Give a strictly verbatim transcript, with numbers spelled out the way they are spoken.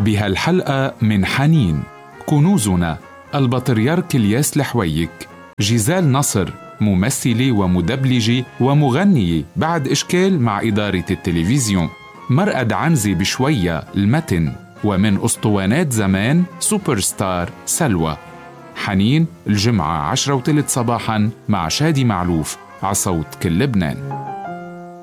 بهالحلقة من حنين كنوزنا البطريرك الياس الحويك، جيزال نصر ممثلة ومدبلجة ومغنية بعد إشكال مع إدارة التلفزيون، مرقد عنزي بشوية المتن، ومن أسطوانات زمان سوبر ستار سلوى. حنين الجمعة عشرة وثلث صباحا مع شادي معلوف عصوت كل لبنان.